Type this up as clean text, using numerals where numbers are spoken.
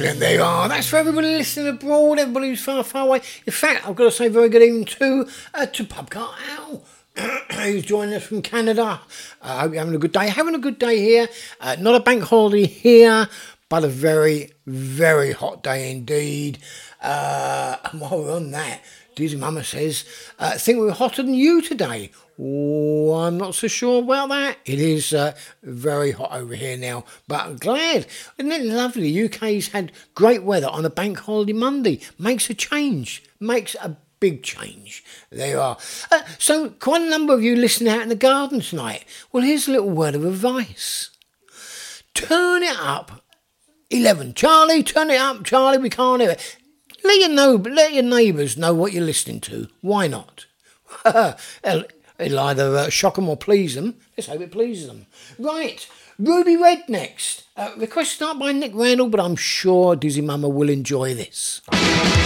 And there you are. That's for everybody listening abroad, everybody who's far, far away. In fact, I've got to say very good evening to Pubcart Al, who's joining us from Canada. I hope you're having a good day. Having a good day here. Not a bank holiday here, but a very, very hot day indeed. And while we're on that, Dizzy Mama says, I think we were hotter than you today. Oh, I'm not so sure about that. It is very hot over here now, but I'm glad. Isn't it lovely? The UK's had great weather on a bank holiday Monday. Makes a change. Makes a big change. There you are. So quite a number of you listening out in the garden tonight. Well, here's a little word of advice. Turn it up. 11. Charlie, turn it up. Charlie, we can't hear it. Let your neighbours know what you're listening to. Why not? It'll either shock them or please them. Let's hope it pleases them. Right, Ruby Red next. Request start by Nick Randall, but I'm sure Dizzy Mama will enjoy this.